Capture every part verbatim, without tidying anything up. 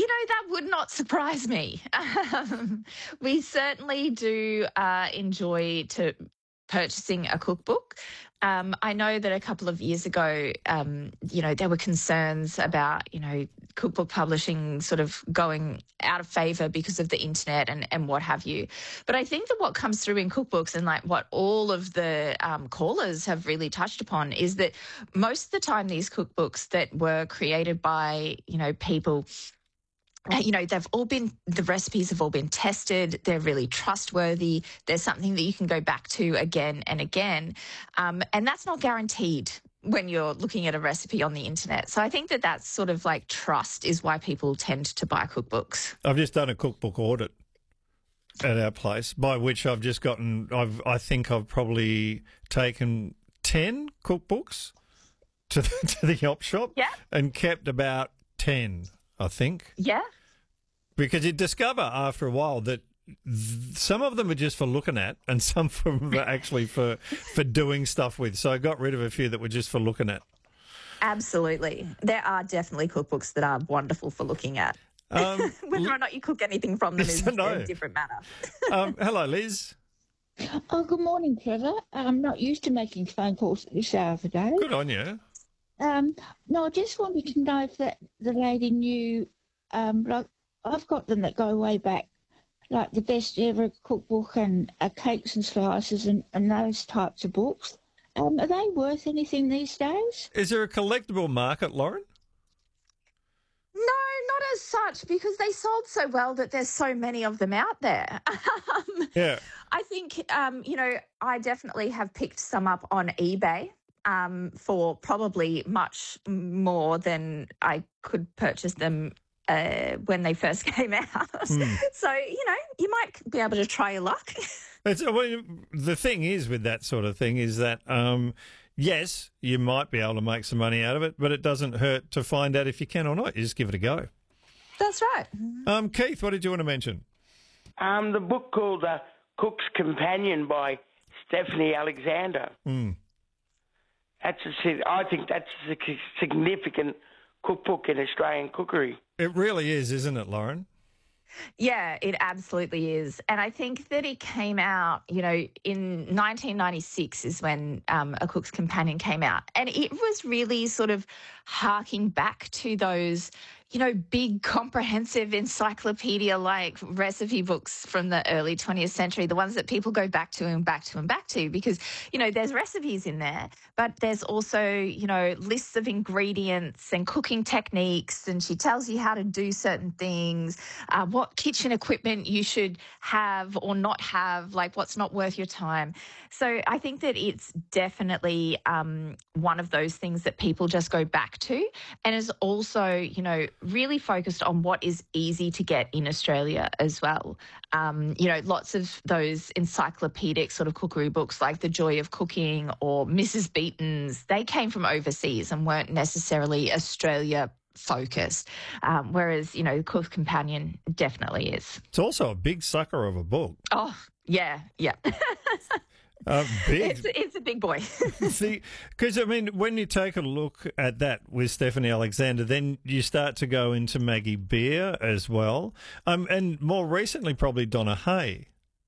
You know, that would not surprise me. Um, we certainly do uh, enjoy to purchasing a cookbook. Um, I know that a couple of years ago, um, you know, there were concerns about, you know, cookbook publishing sort of going out of favour because of the internet and, and what have you. But I think that what comes through in cookbooks and like what all of the um, callers have really touched upon is that most of the time these cookbooks that were created by, you know, people, you know, they've all been, the recipes have all been tested. They're really trustworthy. There's something that you can go back to again and again. Um, and that's not guaranteed when you're looking at a recipe on the internet. So I think that that's sort of like trust is why people tend to buy cookbooks. I've just done a cookbook audit at our place, by which I've just gotten, I've, I think I've probably taken ten cookbooks to the, to the op shop Yeah. and kept about ten. I think. Yeah. Because you discover after a while that th- some of them are just for looking at and some of them are actually for, for doing stuff with. So I got rid of a few that were just for looking at. Absolutely. There are definitely cookbooks that are wonderful for looking at. Um, Whether or not you cook anything from them is no. a different matter. um, hello, Liz. Oh, good morning, Trevor. I'm not used to making phone calls at this hour of the day. Good on you. Um, no, I just wanted to know if that the lady knew, um, like, I've got them that go way back, like the best ever cookbook and uh, cakes and slices and, and those types of books. Um, are they worth anything these days? Is there a collectible market, Lauren? No, not as such, because they sold so well that there's so many of them out there. um, Yeah. I think, um, you know, I definitely have picked some up on eBay. Um, for probably much more than I could purchase them uh, when they first came out. Mm. So, you know, you might be able to try your luck. It's, well, the thing is with that sort of thing is that, um, yes, you might be able to make some money out of it, but it doesn't hurt to find out if you can or not. You just give it a go. That's right. Um, Keith, what did you want to mention? Um, the book called uh, Cook's Companion by Stephanie Alexander. Mm. That's a, I think that's a significant cookbook in Australian cookery. It really is, isn't it, Lauren? Yeah, it absolutely is. And I think that it came out, you know, in nineteen ninety-six is when um, A Cook's Companion came out. And it was really sort of harking back to those, you know, big comprehensive encyclopedia-like recipe books from the early twentieth century, the ones that people go back to and back to and back to because, you know, there's recipes in there, but there's also, you know, lists of ingredients and cooking techniques, and she tells you how to do certain things, uh, what kitchen equipment you should have or not have, like what's not worth your time. So I think that it's definitely um, one of those things that people just go back to, and is also, you know, really focused on what is easy to get in Australia as well. Um, you know, lots of those encyclopedic sort of cookery books like The Joy of Cooking or Missus Beeton's, they came from overseas and weren't necessarily Australia focused, um, whereas, you know, Cook's Companion definitely is. It's also a big sucker of a book. Oh, yeah, yeah. Uh, big. It's, it's a big boy. See, because, I mean, when you take a look at that with Stephanie Alexander, then you start to go into Maggie Beer as well, um, and more recently probably Donna Hay.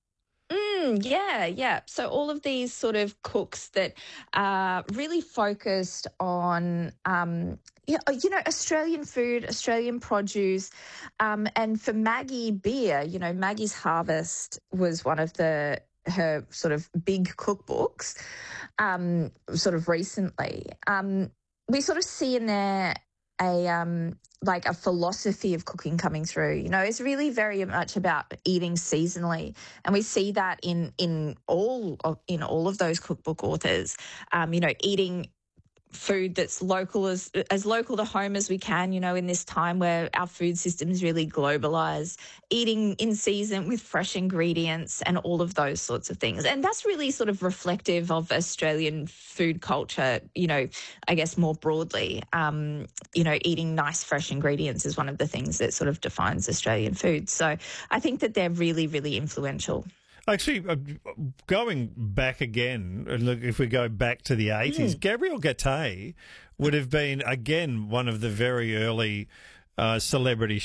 Mm, yeah, yeah. So all of these sort of cooks that are really focused on, um, you know, you know, Australian food, Australian produce. Um, and for Maggie Beer, you know, Maggie's Harvest was one of the her sort of big cookbooks um, sort of recently. Um, we sort of see in there a um, like a philosophy of cooking coming through. You know, it's really very much about eating seasonally, and we see that in in all of, in all of those cookbook authors. Um, you know, eating food that's local as as local to home as we can, you know, in this time where our food system is really globalized, eating in season with fresh ingredients and all of those sorts of things. And that's really sort of reflective of Australian food culture, you know, I guess more broadly. Um, you know, eating nice fresh ingredients is one of the things that sort of defines Australian food. So I think that they're really, really influential. Actually, uh, going back again, look, if we go back to the eighties, mm. Gabrielle Gattei would have been, again, one of the very early uh, celebrity